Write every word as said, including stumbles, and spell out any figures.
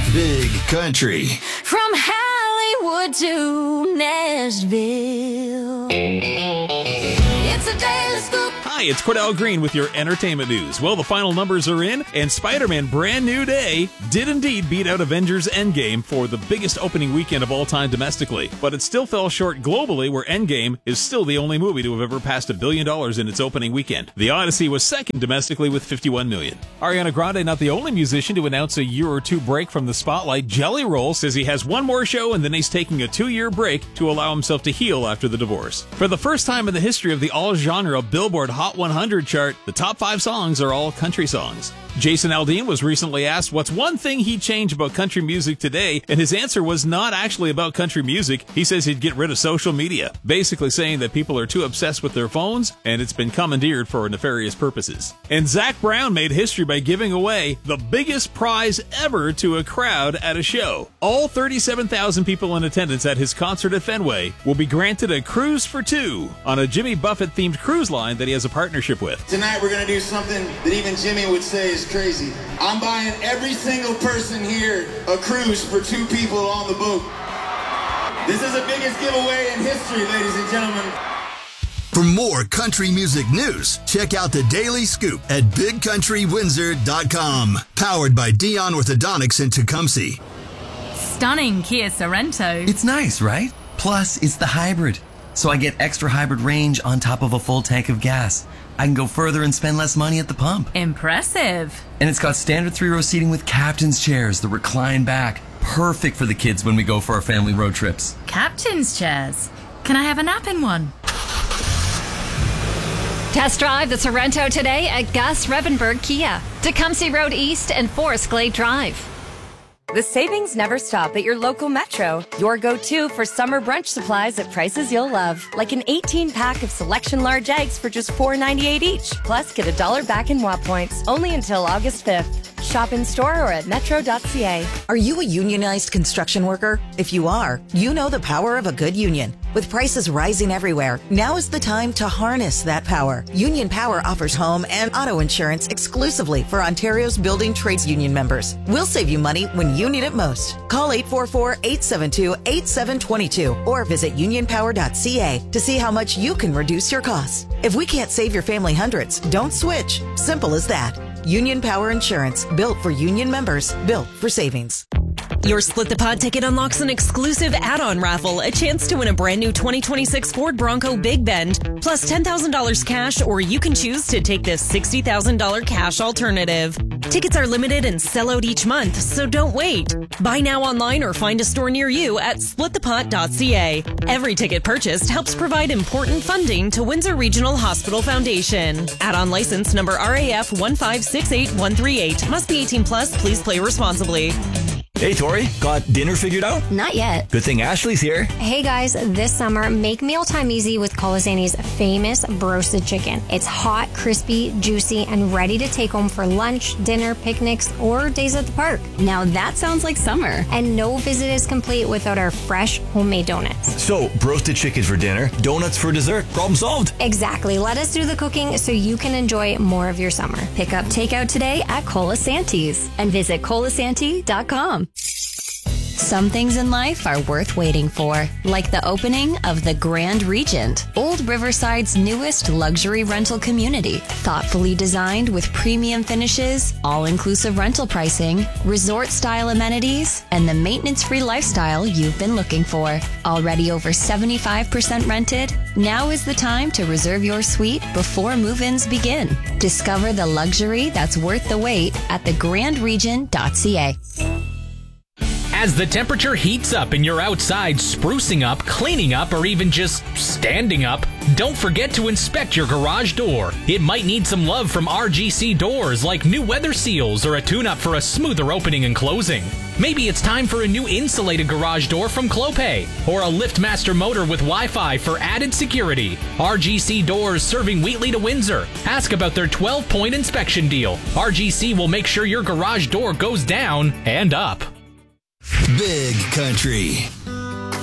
Big Country. From Hollywood to Nashville. It's a daily scoop. Hi, it's Cordell Green with your entertainment news. Well, the final numbers are in, and Spider-Man Brand New Day did indeed beat out Avengers Endgame for the biggest opening weekend of all time domestically. But it still fell short globally, where Endgame is still the only movie to have ever passed a billion dollars in its opening weekend. The Odyssey was second domestically with fifty-one million. Ariana Grande, not the only musician to announce a year or two break from the spotlight. Jelly Roll says he has one more show and then he's taking a two-year break to allow himself to heal after the divorce. For the first time in the history of the all-genre Billboard Hot one hundred chart, the top five songs are all country songs. Jason Aldean was recently asked what's one thing he'd change about country music today, and his answer was not actually about country music. He says he'd get rid of social media, basically saying that people are too obsessed with their phones, and it's been commandeered for nefarious purposes. And Zac Brown made history by giving away the biggest prize ever to a crowd at a show. All thirty-seven thousand people in attendance at his concert at Fenway will be granted a cruise for two on a Jimmy Buffett-themed cruise line that he has a partnership with. Tonight we're going to do something that even Jimmy would say is crazy. I'm buying every single person here a cruise for two people on the boat. This is the biggest giveaway in history, ladies and gentlemen. For more country music news, check out the Daily Scoop at big country windsor dot com. Powered by Dion Orthodontics in Tecumseh. Stunning Kia Sorento. It's nice, right? Plus, it's the hybrid. So I get extra hybrid range on top of a full tank of gas. I can go further and spend less money at the pump. Impressive. And it's got standard three-row seating with captain's chairs that recline back. Perfect for the kids when we go for our family road trips. Captain's chairs. Can I have a nap in one? Test drive the Sorento today at Gus Revenberg Kia, Tecumseh Road East and Forest Glade Drive. The savings never stop at your local Metro. Your go-to for summer brunch supplies at prices you'll love. Like an eighteen pack of Selection large eggs for just four ninety-eight each. Plus, get a dollar back in W A P points. Only until August fifth. Shop in store or at metro dot c a. Are you a unionized construction worker? If you are, you know the power of a good union. With prices rising everywhere, now is the time to harness that power. Union Power offers home and auto insurance exclusively for Ontario's building trades union members. We'll save you money when you need it most. Call eight four four, eight seven two, eight seven two two or visit union power dot c a to see how much you can reduce your costs. If we can't save your family hundreds, don't switch. Simple as that. Union Power Insurance, built for union members, built for savings. Your Split the Pod ticket unlocks an exclusive add-on raffle, a chance to win a brand new twenty twenty-six Ford Bronco Big Bend, plus ten thousand dollars cash, or you can choose to take this sixty thousand dollars cash alternative. Tickets are limited and sell out each month, so don't wait. Buy now online or find a store near you at split the pot dot c a. Every ticket purchased helps provide important funding to Windsor Regional Hospital Foundation. Add-on license number R A F one five six eight one three eight. Must be eighteen plus. Please play responsibly. Hey, Tori, got dinner figured out? Not yet. Good thing Ashley's here. Hey guys, this summer, make mealtime easy with Colasanti's famous roasted chicken. It's hot, crispy, juicy, and ready to take home for lunch, dinner, picnics, or days at the park. Now that sounds like summer. And no visit is complete without our fresh homemade donuts. So, roasted chicken for dinner, donuts for dessert. Problem solved. Exactly. Let us do the cooking so you can enjoy more of your summer. Pick up takeout today at Colasanti's and visit colasanti dot com. Some things in life are worth waiting for, like the opening of the Grand Regent, Old Riverside's newest luxury rental community. Thoughtfully designed with premium finishes, all-inclusive rental pricing, resort-style amenities, and the maintenance-free lifestyle you've been looking for. Already over seventy-five percent rented, now is the time to reserve your suite before move-ins begin. Discover the luxury that's worth the wait at the grand regent dot c a. As the temperature heats up and you're outside sprucing up, cleaning up, or even just standing up, don't forget to inspect your garage door. It might need some love from R G C Doors, like new weather seals or a tune-up for a smoother opening and closing. Maybe it's time for a new insulated garage door from Clopay, or a LiftMaster motor with Wi-Fi for added security. R G C Doors, serving Wheatley to Windsor. Ask about their twelve-point inspection deal. R G C will make sure your garage door goes down and up. Big Country.